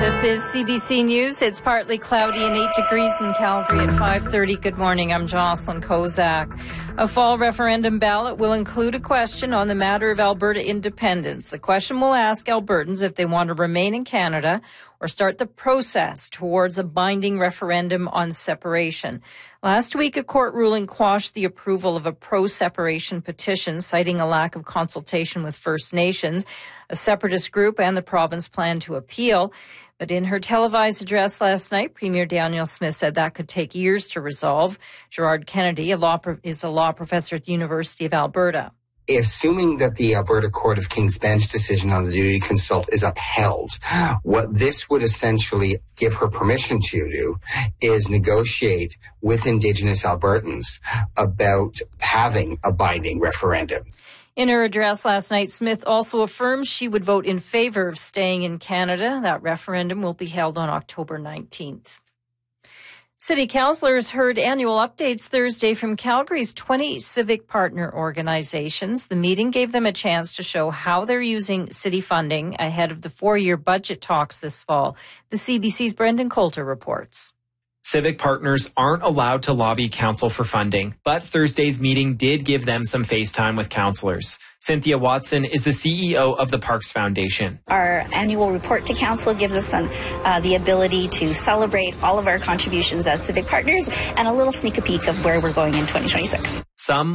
This is CBC News. It's partly cloudy and 8 degrees in Calgary at 5:30. Good morning. I'm Jocelyn Kozak. A fall referendum ballot will include a question on the matter of Alberta independence. The question will ask Albertans if they want to remain in Canada or start the process towards a binding referendum on separation. Last week, a court ruling quashed the approval of a pro-separation petition, citing a lack of consultation with First Nations. A separatist group and the province plan to appeal. But in her televised address last night, Premier Danielle Smith said that could take years to resolve. Gerard Kennedy is a law professor at the University of Alberta. Assuming that the Alberta Court of King's Bench decision on the duty to consult is upheld, what this would essentially give her permission to do is negotiate with Indigenous Albertans about having a binding referendum. In her address last night, Smith also affirmed she would vote in favor of staying in Canada. That referendum will be held on October 19th. City councillors heard annual updates Thursday from Calgary's 20 civic partner organizations. The meeting gave them a chance to show how they're using city funding ahead of the 4-year budget talks this fall. The CBC's Brendan Coulter reports. Civic partners aren't allowed to lobby council for funding, but Thursday's meeting did give them some face time with councillors. Cynthia Watson is the CEO of the Parks Foundation. Our annual report to council gives us the ability to celebrate all of our contributions as civic partners and a little sneak peek of where we're going in 2026. Some